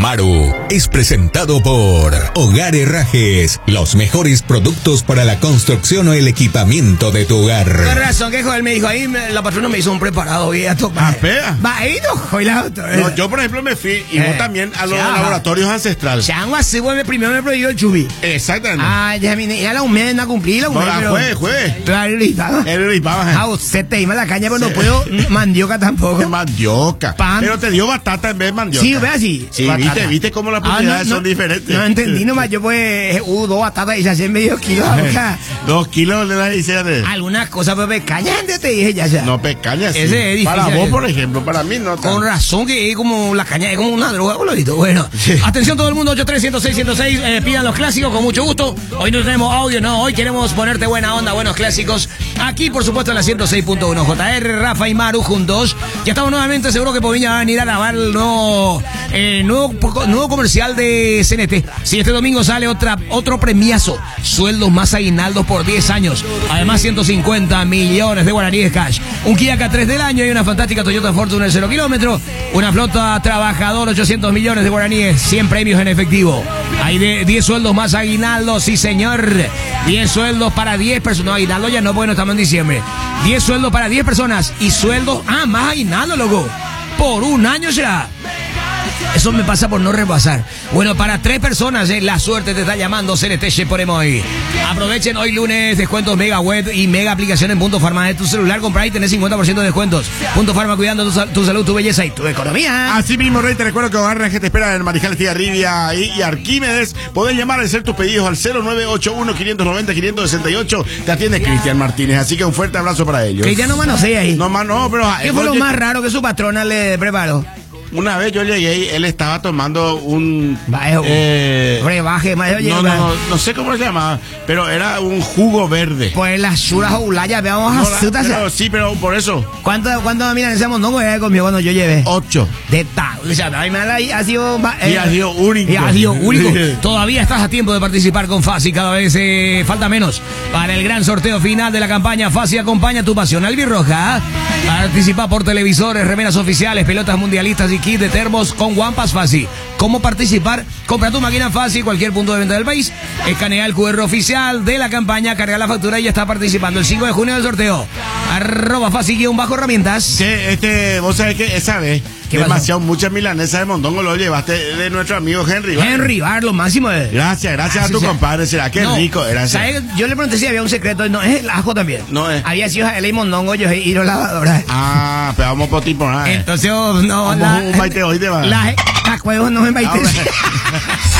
Maru es presentado por Hogar Herrajes, los mejores productos para la construcción o el equipamiento de tu hogar. Con razón que Joel me dijo, ahí la patrona me hizo un preparado y a tomar. Va ahí no, Joel. No, yo por ejemplo me fui, y vos también, a los laboratorios ancestrales. Chango así, primero me prohibió el chubi. Exactamente. Ah, ya la humedad no cumplí, la humedad. No, juegue. Claro, ah, usted te iba la caña, pero no puedo mandioca tampoco. Mandioca. Pan. Pero te dio batata en vez de mandioca. Sí, ve así. Sí, viste cómo las propiedades son diferentes. No entendí nomás, yo pues, dos batatas y se hacen medio kilo. 2 kilos le das y se hace. Algunas cosas, pero pecaña, te dije ya. No, pecaña, sí. Ese es difícil. Para vos, por ejemplo, para mí no. Con razón que es como la caña, es como una droga, colorito. Bueno, sí. Atención todo el mundo, 83-106-106, pidan los clásicos con mucho gusto. Hoy no tenemos audio, no, hoy queremos ponerte buena onda, buenos clásicos. Aquí, por supuesto, en la 106.1, JR, Rafa y Maru juntos. Ya estamos nuevamente, seguro que Poviña va a venir a grabar el nuevo comercial de CNT. Si este domingo sale otro premiazo, sueldos más aguinaldos por 10 años. Además, 150 millones de guaraníes cash. Un Kia K3 del año y una fantástica Toyota Fortuner 0 kilómetros. Una flota trabajador, 800 millones de guaraníes, 100 premios en efectivo. Hay de 10 sueldos más aguinaldos, sí señor. 10 sueldos para 10 personas. No, aguinaldo ya no, porque no estamos en diciembre. 10 sueldos para 10 personas y sueldos, más aguinaldo, loco. Por un año será. Eso me pasa por no repasar. Bueno, para 3 personas, la suerte te está llamando CNT por hoy. Aprovechen hoy lunes, descuentos mega web y mega aplicación en Punto Farma. De tu celular, comprar y tenés 50% de descuentos. Punto Farma, cuidando tu salud, tu belleza y tu economía. Así mismo, Rey, te recuerdo que Hogar Herrajes te espera en Mariscal Estigarribia y Arquímedes. Podés llamar y hacer tus pedidos al 0981-590-568. Te atiende Cristian Martínez, así que un fuerte abrazo para ellos. Cristian no manosea ahí. No, pero... ¿Qué fue lo más raro que su patrona le preparó? Una vez yo llegué y él estaba tomando un... brebaje, no sé cómo se llamaba, pero era un jugo verde. Pues las churas o ulayas, veamos sí, pero por eso. ¿Cuánto miran ese mondongo conmigo cuando yo llevé? 8. De tal. O sea, ha sido... ha sido único. Y ha sido único. Todavía estás a tiempo de participar con Fasi, cada vez falta menos. Para el gran sorteo final de la campaña, Fasi acompaña tu pasión albirroja. Participa por televisores, remeras oficiales, pelotas mundialistas y kit de termos con Wampas Fácil. ¿Cómo participar? Compra tu máquina Fácil, cualquier punto de venta del país. Escanea el QR oficial de la campaña, carga la factura y ya está participando el 5 de junio del sorteo. @Fácil_herramientas. Sí, vos sabés que esa vez demasiado muchas milanesas de mondongo lo llevaste de nuestro amigo Henry Bar. Henry Bar, lo máximo. Gracias a tu compadre. Será que rico era. ¿Sabes? Yo le pregunté si había un secreto. No, es el ajo también. No es. Había sido el mondongo, yo y la lavadora. Pero vamos por tipo nada. Entonces, no. Un baite hoy te va. Las juegos no me baite.